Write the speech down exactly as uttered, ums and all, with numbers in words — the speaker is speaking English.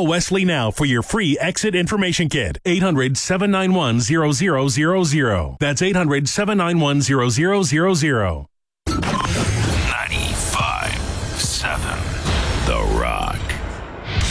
Call Wesley now for your free exit information kit. eight hundred, seven nine one, zero zero zero zero. That's eight hundred, seven nine one, zero zero zero zero. ninety-five point seven The Rock.